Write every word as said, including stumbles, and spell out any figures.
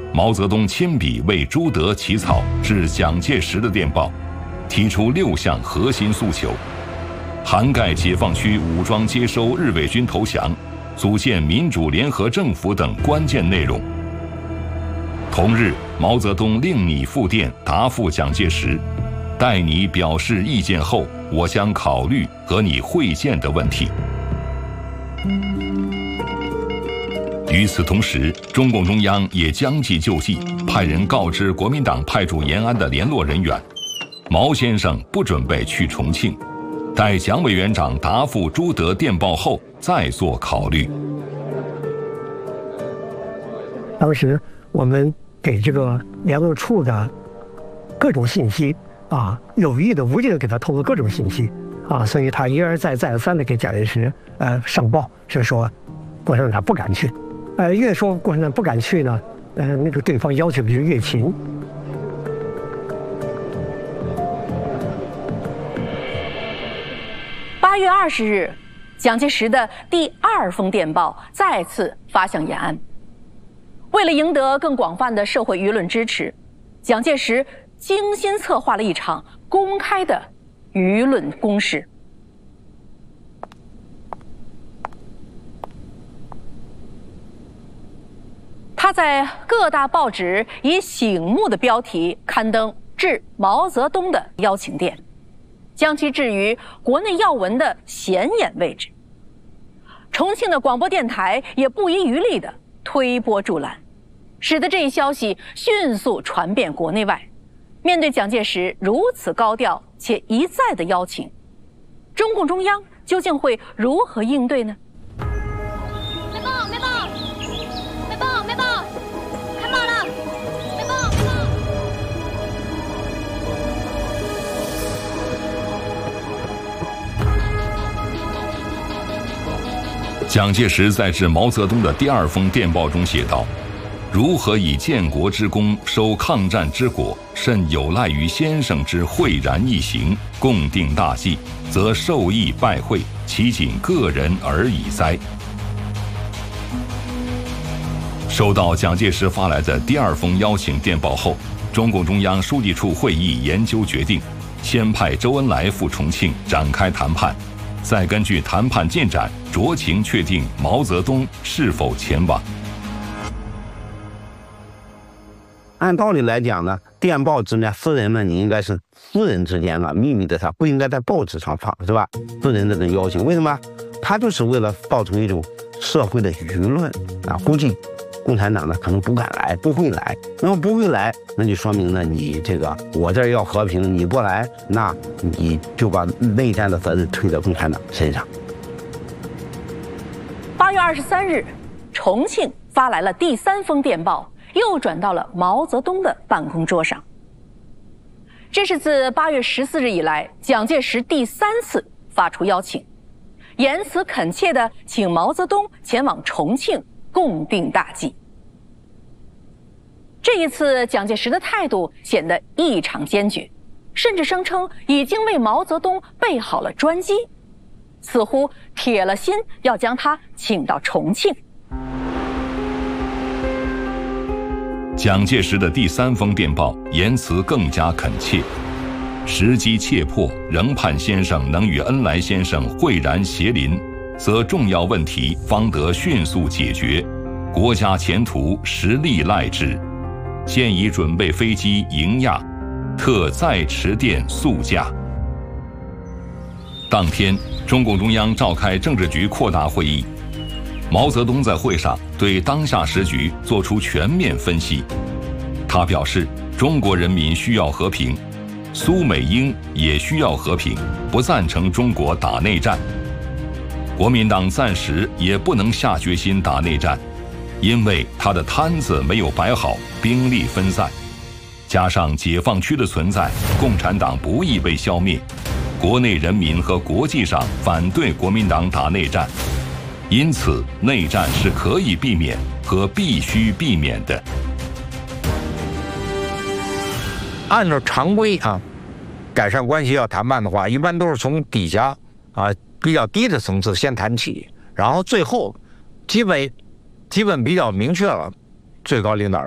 毛泽东亲笔为朱德起草致蒋介石的电报，提出六项核心诉求，涵盖解放区武装接收日伪军投降、组建民主联合政府等关键内容。同日，毛泽东另拟复电答复蒋介石，待你表示意见后，我将考虑和你会见的问题。与此同时，中共中央也将计就计，派人告知国民党派驻延安的联络人员，毛先生不准备去重庆，待蒋委员长答复朱德电报后再做考虑。 当时我们给这个联络处的各种信息啊，有意的、无意的给他透露各种信息啊，所以他一而再、再而三的给蒋介石呃上报，是说共产党不敢去，呃，越说共产党不敢去呢，呃，那个对方要求的就越勤。 八月二十日，蒋介石的第二封电报再次发向延安。为了赢得更广泛的社会舆论支持，蒋介石精心策划了一场公开的舆论攻势。他在各大报纸以醒目的标题刊登致毛泽东的邀请电，将其置于国内要闻的显眼位置。重庆的广播电台也不遗余力地推波助澜，使得这一消息迅速传遍国内外。面对蒋介石如此高调且一再的邀请，中共中央究竟会如何应对呢？ 没报，没报，没报，没报，开报了，没报，没报。 蒋介石在致毛泽东的第二封电报中写道：如何以建国之功收抗战之果，甚有赖于先生之慧然一行，共定大计，则受益拜会，其仅个人而已哉。收到蒋介石发来的第二封邀请电报后，中共中央书记处会议研究决定，先派周恩来赴重庆展开谈判，再根据谈判进展酌情确定毛泽东是否前往。 按道理来讲呢，电报之间私人们你应该是私人之间啊，秘密的他不应该在报纸上放，是吧？私人的这种邀请，为什么？他就是为了造成一种社会的舆论啊，估计共产党呢可能不敢来，不会来。那么不会来，那就说明呢你这个我这儿要和平，你不来，那你就把内战的责任推到共产党身上。 八月二十三日，重庆发来了第三封电报，又转到了毛泽东的办公桌上。这是自八月十四日以来，蒋介石第三次发出邀请，言辞恳切地请毛泽东前往重庆共定大计。这一次，蒋介石的态度显得异常坚决，甚至声称已经为毛泽东备好了专机，似乎铁了心要将他请到重庆。 蒋介石的第三封电报言辞更加恳切，时机切迫，仍盼先生能与恩来先生蕙然协邻，则重要问题方得迅速解决，国家前途实力赖之。现已准备飞机迎亚，特再持电速驾。当天，中共中央召开政治局扩大会议，毛泽东在会上对当下时局作出全面分析。他表示，中国人民需要和平，苏美英也需要和平，不赞成中国打内战。国民党暂时也不能下决心打内战，因为他的摊子没有摆好，兵力分散，加上解放区的存在，共产党不易被消灭。国内人民和国际上反对国民党打内战，因此内战是可以避免和必须避免的。 按照常规啊，改善关系要谈判的话，一般都是从底下啊比较低的层次先谈起，然后最后基本基本比较明确了，最高领导